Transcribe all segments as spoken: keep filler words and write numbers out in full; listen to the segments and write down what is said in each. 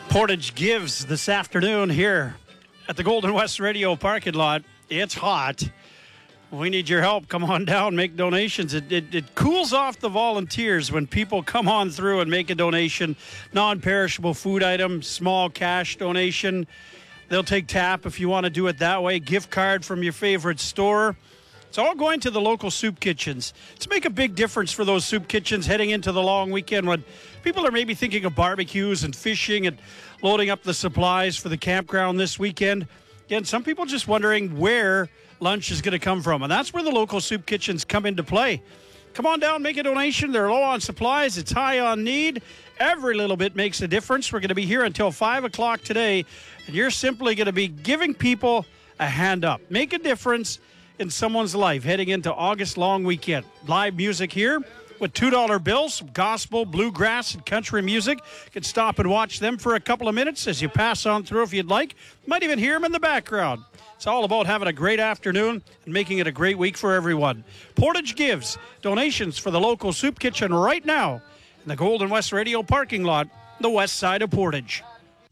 Portage Gives this afternoon here at the Golden West Radio parking lot. It's hot. We need your help. Come on down, make donations. It, it, it cools off the volunteers when people come on through and make a donation. Non-perishable food item, small cash donation. They'll take tap if you want to do it that way. Gift card from your favorite store. It's all going to the local soup kitchens. It's make a big difference for those soup kitchens heading into the long weekend when people are maybe thinking of barbecues and fishing and loading up the supplies for the campground this weekend. Again, some people just wondering where lunch is going to come from, and that's where the local soup kitchens come into play. Come on down, make a donation. They're low on supplies. It's high on need. Every little bit makes a difference. We're going to be here until five o'clock today, and you're simply going to be giving people a hand up. Make a difference in someone's life heading into August long weekend. Live music here with two dollar bills, some gospel, bluegrass, and country music. You can stop and watch them for a couple of minutes as you pass on through if you'd like. Might even hear them in the background. It's all about having a great afternoon and making it a great week for everyone. Portage Gives donations for the local soup kitchen right now in the Golden West Radio parking lot, the west side of Portage.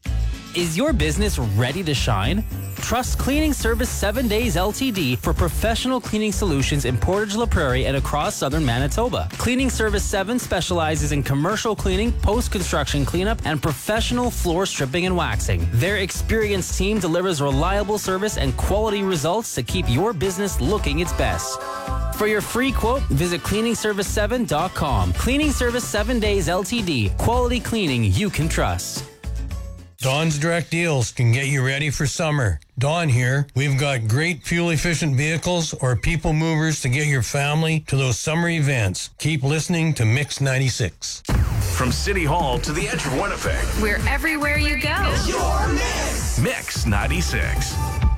Is your business ready to shine? Trust Cleaning Service seven days L T D for professional cleaning solutions in Portage La Prairie and across southern Manitoba. Cleaning Service seven specializes in commercial cleaning, post-construction cleanup, and professional floor stripping and waxing. Their experienced team delivers reliable service and quality results to keep your business looking its best. For your free quote, visit cleaning service seven dot com. Cleaning Service seven days L T D. Quality cleaning you can trust. Dawn's Direct Deals can get you ready for summer. Dawn here. We've got great fuel-efficient vehicles or people movers to get your family to those summer events. Keep listening to Mix ninety-six. From City Hall to the edge of Winnipeg. We're everywhere you go. It's your Mix. Mix ninety-six.